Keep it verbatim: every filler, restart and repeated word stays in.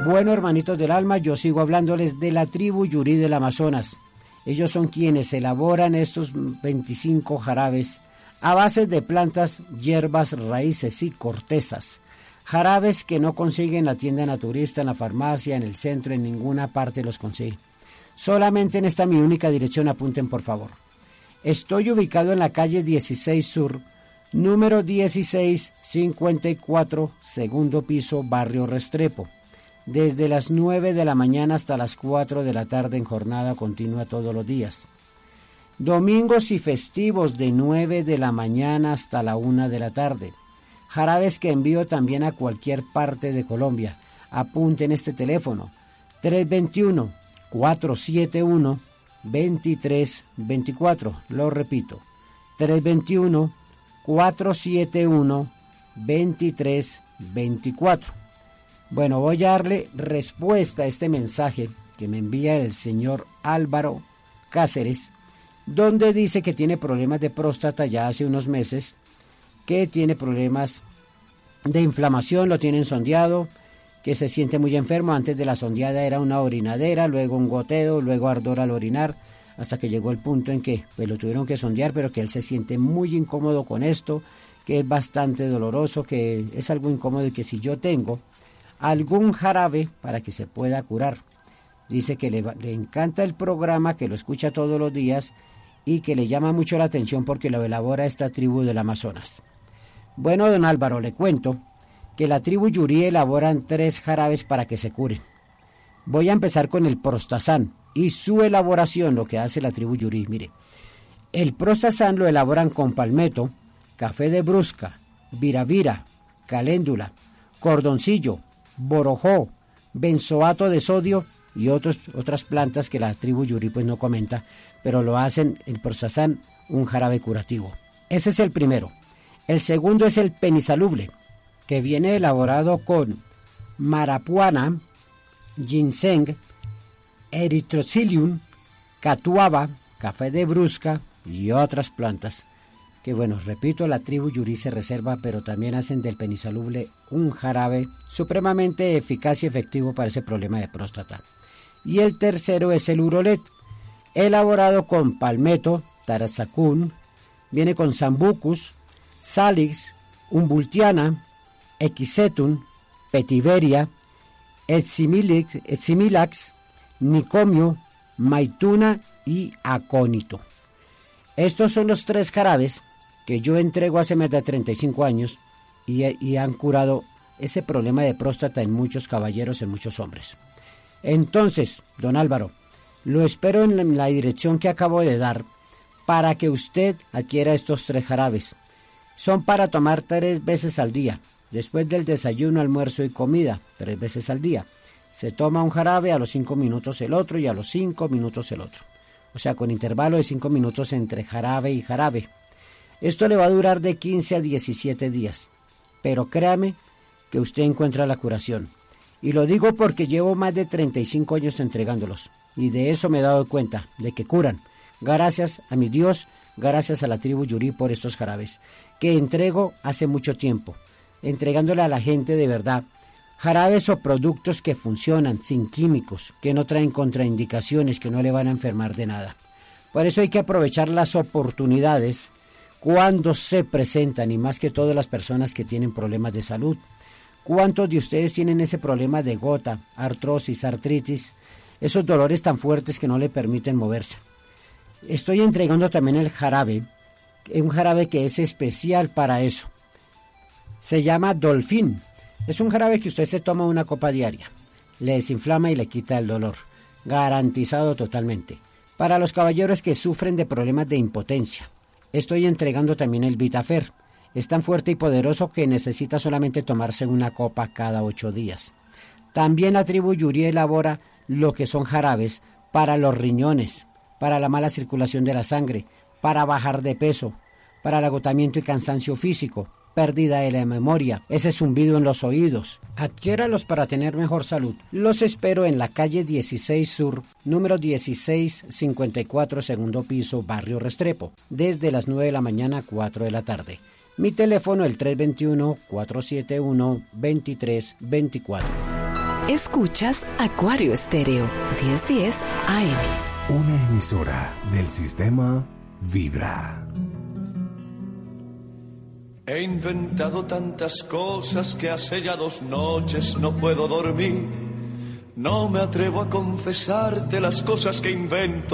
Bueno, hermanitos del alma, yo sigo hablándoles de la tribu Yurí del Amazonas. Ellos son quienes elaboran estos veinticinco jarabes a base de plantas, hierbas, raíces y cortezas. Jarabes que no consiguen en la tienda naturista, en la farmacia, en el centro, en ninguna parte los consigue. Solamente en esta mi única dirección, apunten por favor. Estoy ubicado en la calle dieciséis Sur, número dieciséis cincuenta y cuatro, segundo piso, barrio Restrepo. Desde las nueve de la mañana hasta las cuatro de la tarde en jornada continua todos los días. Domingos y festivos de nueve de la mañana hasta la una de la tarde. Jarabes que envío también a cualquier parte de Colombia. Apunten este teléfono, tres dos uno, cuatro siete uno, dos tres dos cuatro. Lo repito, tres dos uno, cuatro siete uno, dos tres dos cuatro. Bueno, voy a darle respuesta a este mensaje que me envía el señor Álvaro Cáceres, donde dice que tiene problemas de próstata ya hace unos meses, que tiene problemas de inflamación, lo tienen sondeado, que se siente muy enfermo. Antes de la sondeada era una orinadera, luego un goteo, luego ardor al orinar, hasta que llegó el punto en que pues, lo tuvieron que sondear, pero que él se siente muy incómodo con esto, que es bastante doloroso, que es algo incómodo y que si yo tengo algún jarabe para que se pueda curar. Dice que le, le encanta el programa, que lo escucha todos los días y que le llama mucho la atención porque lo elabora esta tribu del Amazonas. Bueno, don Álvaro, le cuento que la tribu Yurí elaboran tres jarabes para que se curen. Voy a empezar con el Prostazán y su elaboración, lo que hace la tribu Yurí. Mire, el Prostazán lo elaboran con palmeto, café de brusca, viravira, caléndula, cordoncillo, borojó, benzoato de sodio y otros, otras plantas que la tribu Yurí pues no comenta, pero lo hacen el Prostazán un jarabe curativo. Ese es el primero. El segundo es el Penisaluble, que viene elaborado con marapuana, ginseng, eritrocilium, catuaba, café de brusca y otras plantas. Que bueno, repito, la tribu Yurí se reserva, pero también hacen del Penisaluble un jarabe supremamente eficaz y efectivo para ese problema de próstata. Y el tercero es el Urolet, elaborado con palmeto, tarazacún, viene con sambucus, salix, umbultiana, equisetum, petiveria, eximilax, eximilax, nicomio, maituna y acónito. Estos son los tres jarabes que yo entrego hace más de treinta y cinco años y, y han curado ese problema de próstata en muchos caballeros, en muchos hombres. Entonces, don Álvaro, lo espero en la dirección que acabo de dar para que usted adquiera estos tres jarabes. Son para tomar tres veces al día, después del desayuno, almuerzo y comida, tres veces al día. Se toma un jarabe, a los cinco minutos el otro y a los cinco minutos el otro. O sea, con intervalo de cinco minutos entre jarabe y jarabe. Esto le va a durar de quince a diecisiete días, pero créame que usted encuentra la curación. Y lo digo porque llevo más de treinta y cinco años entregándolos, y de eso me he dado cuenta, de que curan. Gracias a mi Dios, gracias a la tribu Yurí por estos jarabes, que entrego hace mucho tiempo, entregándole a la gente de verdad, jarabes o productos que funcionan, sin químicos, que no traen contraindicaciones, que no le van a enfermar de nada. Por eso hay que aprovechar las oportunidades cuando se presentan, y más que todas las personas que tienen problemas de salud. ¿Cuántos de ustedes tienen ese problema de gota, artrosis, artritis, esos dolores tan fuertes que no le permiten moverse? Estoy entregando también el jarabe, un jarabe que es especial para eso. Se llama Dolfín. Es un jarabe que usted se toma una copa diaria. Le desinflama y le quita el dolor. Garantizado totalmente. Para los caballeros que sufren de problemas de impotencia. Estoy entregando también el Vitafer. Es tan fuerte y poderoso que necesita solamente tomarse una copa cada ocho días. También la tribu Yurí elabora lo que son jarabes para los riñones, para la mala circulación de la sangre, para bajar de peso, para el agotamiento y cansancio físico, pérdida de la memoria, ese zumbido en los oídos. Adquiéralos para tener mejor salud. Los espero en la calle dieciséis Sur, número dieciséis cincuenta y cuatro, segundo piso, barrio Restrepo, desde las nueve de la mañana a cuatro de la tarde. Mi teléfono el tres dos uno, cuatro siete uno, dos tres dos cuatro. Escuchas Acuario Estéreo, diez diez A M. Una emisora del sistema Vibra. He inventado tantas cosas que hace ya dos noches no puedo dormir. No me atrevo a confesarte las cosas que invento